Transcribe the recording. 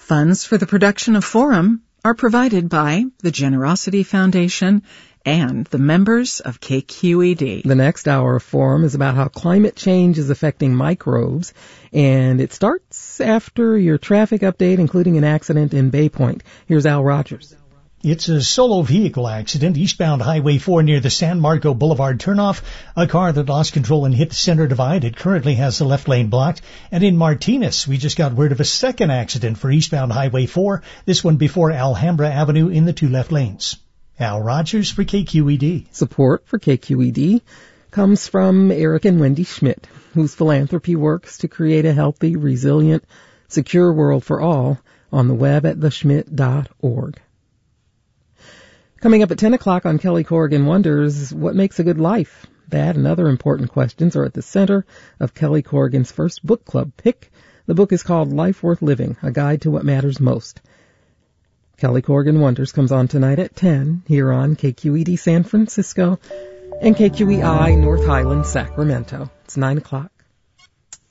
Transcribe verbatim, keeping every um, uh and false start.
Funds for the production of Forum are provided by the Generosity Foundation and the members of K Q E D. The next hour of Forum is about how climate change is affecting microbes, and it starts after your traffic update, including an accident in Bay Point. Here's Al Rogers. It's a solo vehicle accident, eastbound Highway four near the San Marco Boulevard turnoff. A car that lost control and hit the center divide. It currently has the left lane blocked. And in Martinez, we just got word of a second accident for eastbound Highway four, this one before Alhambra Avenue in the two left lanes. Al Rogers for K Q E D. Support for K Q E D comes from Eric and Wendy Schmidt, whose philanthropy works to create a healthy, resilient, secure world for all on the web at the schmidt dot org. Coming up at ten o'clock on Kelly Corrigan Wonders, what makes a good life? That and other important questions are at the center of Kelly Corrigan's first book club pick. The book is called Life Worth Living, A Guide to What Matters Most. Kelly Corrigan Wonders comes on tonight at ten here on K Q E D San Francisco and K Q E I North Highlands, Sacramento. It's nine o'clock.